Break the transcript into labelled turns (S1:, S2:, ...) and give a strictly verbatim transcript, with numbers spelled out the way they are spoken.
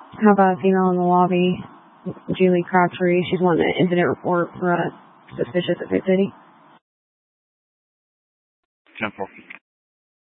S1: How about a female in the lobby? Julie Crabtree. She's wanting an incident report for a suspicious at Pitt City.
S2: ten four.